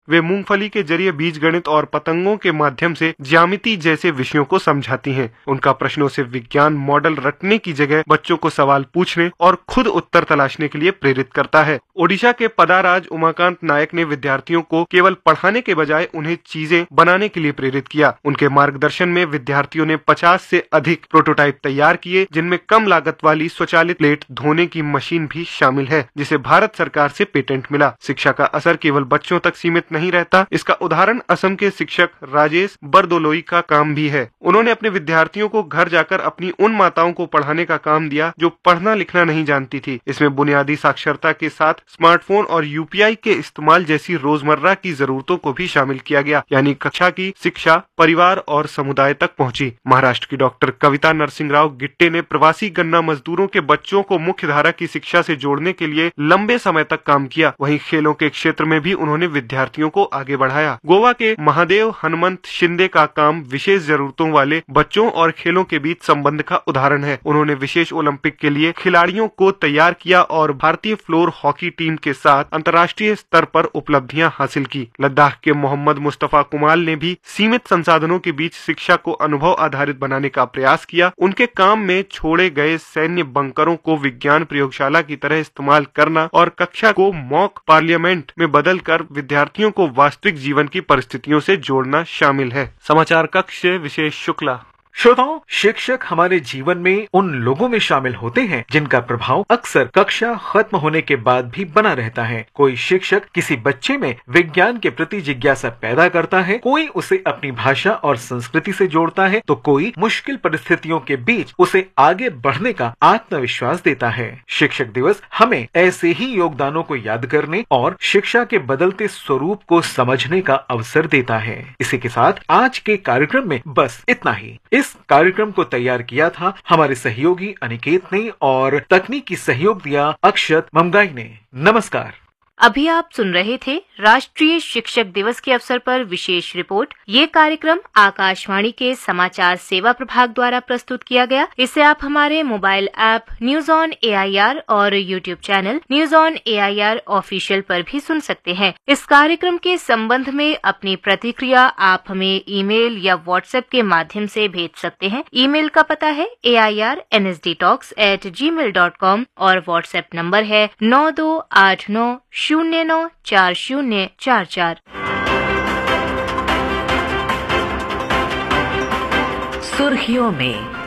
वे मूंगफली के जरिए बीजगणित और पतंगों के माध्यम से ज्यामिति जैसे विषयों को समझाती हैं। उनका प्रश्नों से विज्ञान मॉडल रटने की जगह बच्चों को सवाल पूछने और खुद उत्तर तलाशने के लिए प्रेरित करता है। ओडिशा के पदाराज उमाकांत नायक ने विद्यार्थियों को केवल पढ़ाने के बजाय उन्हें चीजें बनाने के लिए प्रेरित किया। उनके मार्गदर्शन में विद्यार्थियों ने 50 से अधिक प्रोटोटाइप तैयार किए, जिनमें कम लागत वाली स्वचालित प्लेट धोने की मशीन भी शामिल है, जिसे भारत सरकार से पेटेंट मिला। शिक्षा का असर केवल बच्चों तक सीमित नहीं रहता। इसका उदाहरण असम के शिक्षक राजेश बरदोलोई का काम भी है। उन्होंने अपने विद्यार्थियों को घर जाकर अपनी उन माताओं को पढ़ाने का काम दिया जो पढ़ना लिखना नहीं जानती थी। इसमें बुनियादी साक्षरता के साथ स्मार्टफोन और यूपीआई के इस्तेमाल जैसी रोजमर्रा की जरूरतों को भी शामिल किया गया, यानी कक्षा की शिक्षा परिवार और समुदाय तक पहुंची। महाराष्ट्र की डॉक्टर कविता नरसिंह राव गिट्टे ने प्रवासी गन्ना मजदूरों के बच्चों को मुख्य धारा की शिक्षा से जोड़ने के लिए लंबे समय तक काम किया। वहीं खेलों के क्षेत्र में भी उन्होंने विद्यार्थियों को आगे बढ़ाया। गोवा के महादेव हनुमंत शिंदे का काम विशेष जरूरतों वाले बच्चों और खेलों के बीच संबंध का उदाहरण है। उन्होंने विशेष ओलंपिक के लिए खिलाड़ियों को तैयार किया और भारतीय फ्लोर हॉकी टीम के साथ अंतर्राष्ट्रीय स्तर पर उपलब्धियां हासिल की। लद्दाख के मोहम्मद मुस्तफा कुमाल ने भी सीमित संसाधनों के बीच शिक्षा को अनुभव आधारित बनाने का प्रयास किया। उनके काम में छोड़े गए सैन्य बंकरों को विज्ञान प्रयोगशाला की तरह इस्तेमाल करना और कक्षा को मॉक पार्लियामेंट में बदलकर विद्यार्थियों को वास्तविक जीवन की परिस्थितियों से जोड़ना शामिल है। समाचार कक्ष से विशेष शुक्ला। श्रोताओं, शिक्षक हमारे जीवन में उन लोगों में शामिल होते हैं जिनका प्रभाव अक्सर कक्षा खत्म होने के बाद भी बना रहता है। कोई शिक्षक किसी बच्चे में विज्ञान के प्रति जिज्ञासा पैदा करता है, कोई उसे अपनी भाषा और संस्कृति से जोड़ता है, तो कोई मुश्किल परिस्थितियों के बीच उसे आगे बढ़ने का आत्मविश्वास देता है। शिक्षक दिवस हमें ऐसे ही योगदानों को याद करने और शिक्षा के बदलते स्वरूप को समझने का अवसर देता है। इसी के साथ आज के कार्यक्रम में बस इतना ही। इस कार्यक्रम को तैयार किया था हमारे सहयोगी अनिकेत ने और तकनीकी सहयोग दिया अक्षत ममगाई ने। नमस्कार। अभी आप सुन रहे थे राष्ट्रीय शिक्षक दिवस के अवसर पर विशेष रिपोर्ट। ये कार्यक्रम आकाशवाणी के समाचार सेवा प्रभाग द्वारा प्रस्तुत किया गया। इसे आप हमारे mobile app news on AIR और YouTube channel news on AIR official पर भी सुन सकते हैं। इस कार्यक्रम के संबंध में अपनी प्रतिक्रिया आप हमें ईमेल या व्हाट्सएप के माध्यम से भेज सकते हैं। ईमेल का पता है airnsdtalks@gmail.com और व्हाट्सएप नंबर है 9289094044। सुर्खियों में